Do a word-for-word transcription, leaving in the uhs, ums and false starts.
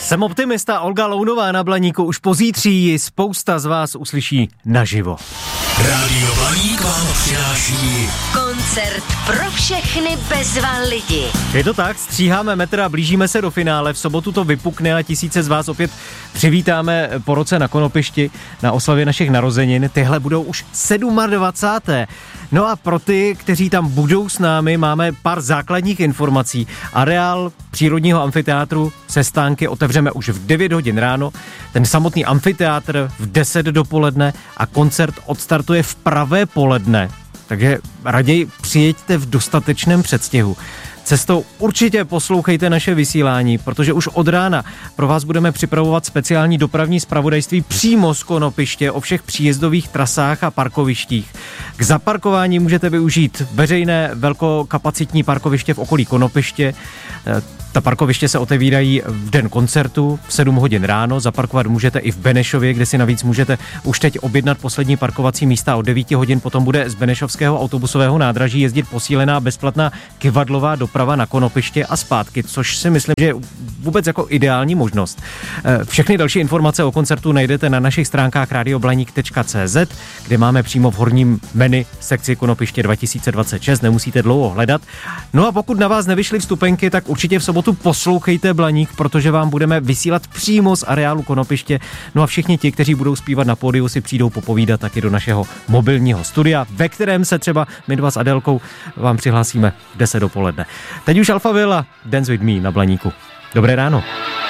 Jsem optimista, Olga Lounová na Blaníku, už pozítří ji spousta z vás uslyší naživo. Rádio Blaník vám přináší koncert pro všechny bezva lidi. Je to tak, stříháme metr a blížíme se do finále. V sobotu to vypukne a tisíce z vás opět přivítáme po roce na Konopišti na oslavě našich narozenin. Tyhle budou už dvacáté sedmé No a pro ty, kteří tam budou s námi, máme pár základních informací. Areál přírodního amfiteátru se stánky otevřeme už v devět hodin ráno, ten samotný amfiteátr v deset dopoledne a koncert odstartuje v pravé poledne. Takže raději přijeďte v dostatečném předstihu. Cestou určitě poslouchejte naše vysílání, protože už od rána pro vás budeme připravovat speciální dopravní zpravodajství přímo z Konopiště o všech příjezdových trasách a parkovištích. K zaparkování můžete využít veřejné velkokapacitní parkoviště v okolí Konopiště. Ta parkoviště se otevírají v den koncertu v sedm hodin ráno. Zaparkovat můžete i v Benešově, kde si navíc můžete už teď objednat poslední parkovací místa. Od devět hodin potom bude z benešovského autobusového nádraží jezdit posílená bezplatná kyvadlová doprava na Konopiště a zpátky, což si myslím, že je vůbec jako ideální možnost. Všechny další informace o koncertu najdete na našich stránkách radioblaník tečka cé zet, kde máme přímo v horním menu sekci Konopiště dva tisíce dvacet šest, nemusíte dlouho hledat. No a pokud na vás nevyšly vstupenky, tak určitě v sobotu poslouchejte Blaník, protože vám budeme vysílat přímo z areálu Konopiště. No a všichni ti, kteří budou zpívat na pódiu, si přijdou popovídat taky do našeho mobilního studia, ve kterém se třeba my dva s Adélkou vám přihlásíme v deset dopoledne. Teď už Alphaville a Dance with me na Blaníku. Dobré ráno.